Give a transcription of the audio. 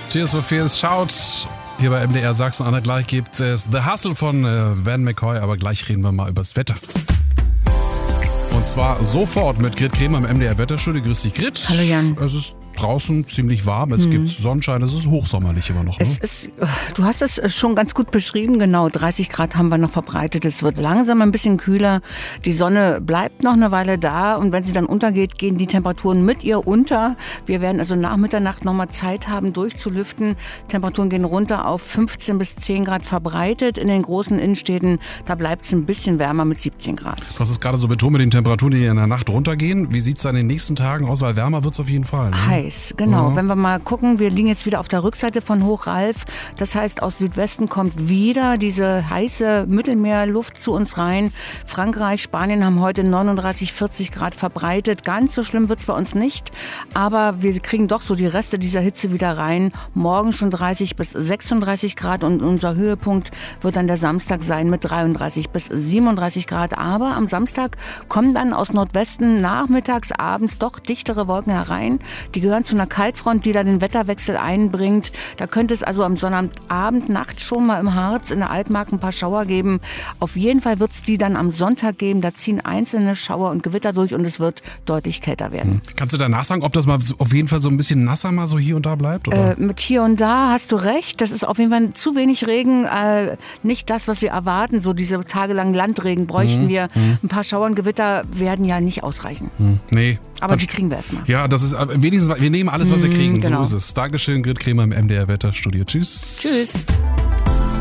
Tears for Fears schaut. Hier bei MDR Sachsen-Anhalt gleich gibt es The Hustle von Van McCoy, aber gleich reden wir mal über das Wetter. Und zwar sofort mit Grit Kremer im MDR Wetterstudio. Grüß dich, Grit. Hallo Jan. Es ist draußen ziemlich warm, es gibt Sonnenschein, es ist hochsommerlich immer noch. Ne? Du hast es schon ganz gut beschrieben, genau, 30 Grad haben wir noch verbreitet. Es wird langsam ein bisschen kühler, die Sonne bleibt noch eine Weile da und wenn sie dann untergeht, gehen die Temperaturen mit ihr unter. Wir werden also nach Mitternacht nochmal Zeit haben, durchzulüften. Temperaturen gehen runter auf 15 bis 10 Grad verbreitet. In den großen Innenstädten, da bleibt es ein bisschen wärmer mit 17 Grad. Du hast es gerade so betont mit den Temperaturen, die in der Nacht runtergehen. Wie sieht es dann in den nächsten Tagen aus? Weil wärmer wird es auf jeden Fall. Ne? Heiß, genau. Ja. Wenn wir mal gucken, wir liegen jetzt wieder auf der Rückseite von Hochralf. Das heißt, aus Südwesten kommt wieder diese heiße Mittelmeerluft zu uns rein. Frankreich, Spanien haben heute 39, 40 Grad verbreitet. Ganz so schlimm wird es bei uns nicht. Aber wir kriegen doch so die Reste dieser Hitze wieder rein. Morgen schon 30 bis 36 Grad und unser Höhepunkt wird dann der Samstag sein mit 33 bis 37 Grad. Aber am Samstag kommen dann aus Nordwesten nachmittags, abends doch dichtere Wolken herein. Die gehören zu einer Kaltfront, die dann den Wetterwechsel einbringt. Da könnte es also am Sonnabend, Nacht schon mal im Harz in der Altmark ein paar Schauer geben. Auf jeden Fall wird es die dann am Sonntag geben. Da ziehen einzelne Schauer und Gewitter durch und es wird deutlich kälter werden. Kannst du danach sagen, ob das mal auf jeden Fall so ein bisschen nasser mal so hier und da bleibt? Oder? Mit hier und da hast du recht. Das ist auf jeden Fall zu wenig Regen. Nicht das, was wir erwarten. So diese tagelangen Landregen bräuchten wir. Ein paar Schauer und Gewitter werden ja nicht ausreichen. Nee. Aber die kriegen wir erstmal. Ja, das ist wenigstens, wir nehmen alles, was wir kriegen. Genau. So ist es. Dankeschön, Grit Kremer im MDR Wetterstudio. Tschüss. Tschüss.